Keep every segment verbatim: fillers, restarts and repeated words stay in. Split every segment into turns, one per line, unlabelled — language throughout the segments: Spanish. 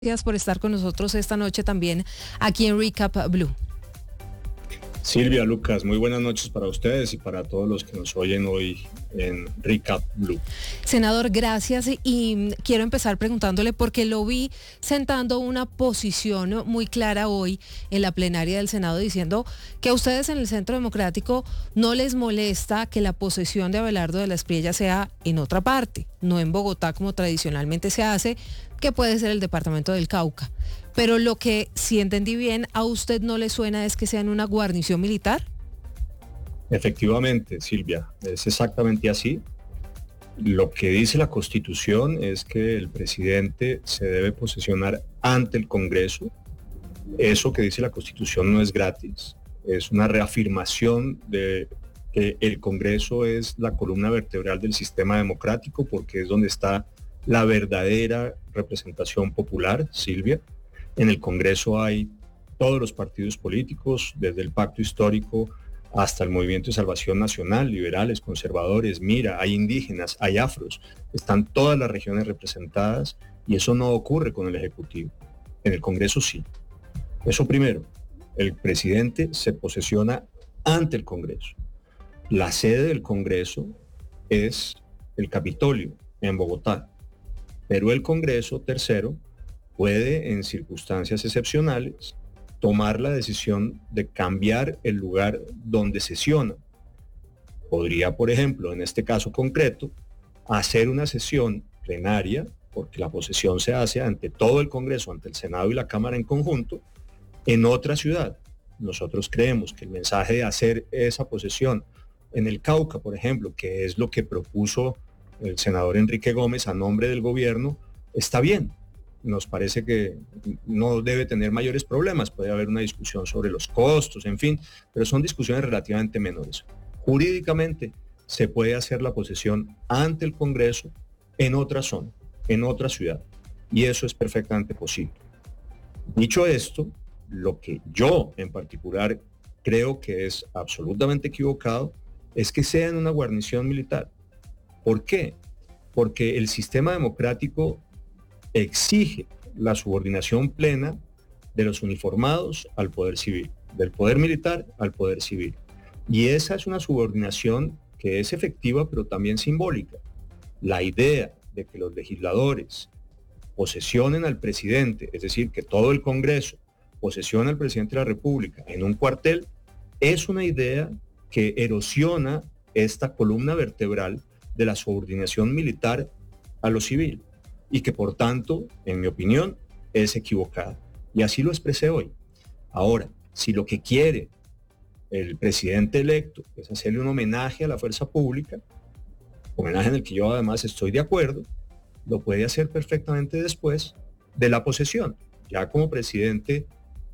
Gracias por estar con nosotros esta noche también aquí en Recap Blue.
Silvia, Lucas, muy buenas noches para ustedes y para todos los que nos oyen hoy en Recap Blue.
Senador, gracias, y quiero empezar preguntándole porque lo vi sentando una posición muy clara hoy en la plenaria del Senado diciendo que a ustedes en el Centro Democrático no les molesta que la posesión de Abelardo de la Espriella sea en otra parte, no en Bogotá como tradicionalmente se hace, que puede ser el departamento del Cauca. Pero lo que, si entendí bien, a usted no le suena es que sea en una guarnición militar.
Efectivamente, Silvia, es exactamente así. Lo que dice la Constitución es que el presidente se debe posesionar ante el Congreso. Eso que dice la Constitución no es gratis, es una reafirmación de que el Congreso es la columna vertebral del sistema democrático porque es donde está la verdadera representación popular, Silvia. En el Congreso hay todos los partidos políticos, desde el Pacto Histórico hasta el Movimiento de Salvación Nacional, liberales, conservadores, mira, hay indígenas, hay afros, están todas las regiones representadas y eso no ocurre con el Ejecutivo. En el Congreso sí. Eso primero, el presidente se posesiona ante el Congreso. La sede del Congreso es el Capitolio, en Bogotá. Pero el Congreso, tercero, puede, en circunstancias excepcionales, tomar la decisión de cambiar el lugar donde sesiona. Podría, por ejemplo, en este caso concreto, hacer una sesión plenaria, porque la posesión se hace ante todo el Congreso, ante el Senado y la Cámara en conjunto, en otra ciudad. Nosotros creemos que el mensaje de hacer esa posesión en el Cauca, por ejemplo, que es lo que propuso el senador Enrique Gómez a nombre del gobierno, está bien. Nos parece que no debe tener mayores problemas, puede haber una discusión sobre los costos, en fin, pero son discusiones relativamente menores. Jurídicamente se puede hacer la posesión ante el Congreso en otra zona, en otra ciudad, y eso es perfectamente posible. Dicho esto, lo que yo en particular creo que es absolutamente equivocado es que sea en una guarnición militar. ¿Por qué? Porque el sistema democrático exige la subordinación plena de los uniformados al poder civil, del poder militar al poder civil. Y esa es una subordinación que es efectiva, pero también simbólica. La idea de que los legisladores posesionen al presidente, es decir, que todo el Congreso posesiona al presidente de la República en un cuartel, es una idea que erosiona esta columna vertebral de la subordinación militar a lo civil y que por tanto, en mi opinión, es equivocada. Y así lo expresé hoy. Ahora, si lo que quiere el presidente electo es hacerle un homenaje a la fuerza pública, homenaje en el que yo además estoy de acuerdo, lo puede hacer perfectamente después de la posesión. Ya como presidente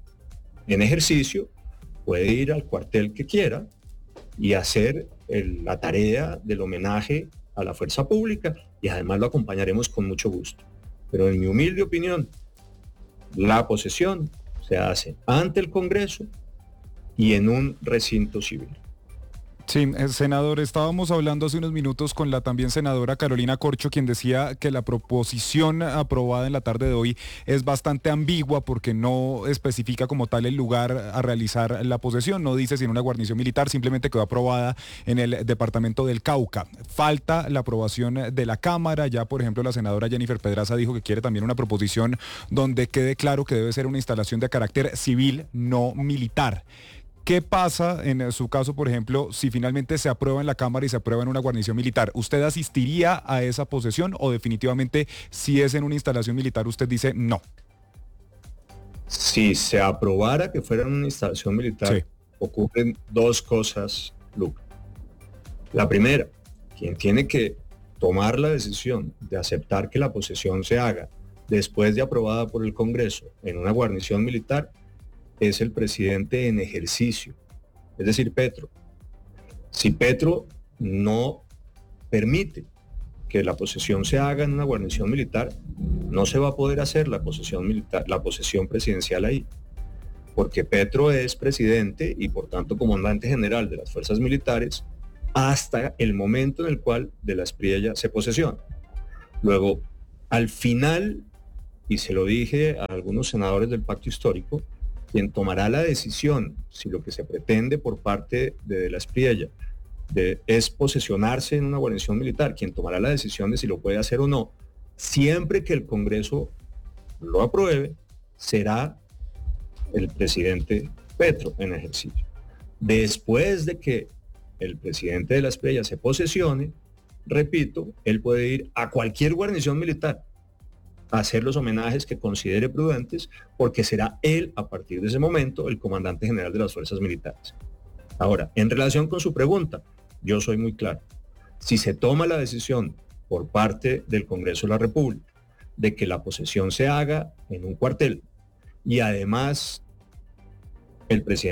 en ejercicio, puede ir al cuartel que quiera y hacer el, la tarea del homenaje a la fuerza pública y además lo acompañaremos con mucho gusto. Pero en mi humilde opinión, la posesión se hace ante el Congreso y en un recinto civil.
Sí, senador, estábamos hablando hace unos minutos con la también senadora Carolina Corcho, quien decía que la proposición aprobada en la tarde de hoy es bastante ambigua porque no especifica como tal el lugar a realizar la posesión, no dice si en una guarnición militar, simplemente quedó aprobada en el departamento del Cauca. Falta la aprobación de la Cámara, ya por ejemplo la senadora Jennifer Pedraza dijo que quiere también una proposición donde quede claro que debe ser una instalación de carácter civil, no militar. ¿Qué pasa en su caso, por ejemplo, si finalmente se aprueba en la Cámara y se aprueba en una guarnición militar? ¿Usted asistiría a esa posesión o definitivamente si es en una instalación militar usted dice no?
Si se aprobara que fuera en una instalación militar, sí, ocurren dos cosas, Luca. La primera, quien tiene que tomar la decisión de aceptar que la posesión se haga después de aprobada por el Congreso en una guarnición militar, es el presidente en ejercicio, es decir, Petro. Si Petro no permite que la posesión se haga en una guarnición militar, no se va a poder hacer la posesión militar, la posesión presidencial ahí, porque Petro es presidente y por tanto comandante general de las fuerzas militares hasta el momento en el cual de la Espriella se posesiona. Luego, al final y se lo dije a algunos senadores del pacto histórico, quien tomará la decisión si lo que se pretende por parte de De la Espriella de, es posesionarse en una guarnición militar, quien tomará la decisión de si lo puede hacer o no, siempre que el Congreso lo apruebe, será el presidente Petro en ejercicio. Después de que el presidente De la Espriella se posesione, repito, él puede ir a cualquier guarnición militar a hacer los homenajes que considere prudentes, porque será él, a partir de ese momento, el comandante general de las fuerzas militares. Ahora, en relación con su pregunta, yo soy muy claro. Si se toma la decisión por parte del Congreso de la República de que la posesión se haga en un cuartel y además el presidente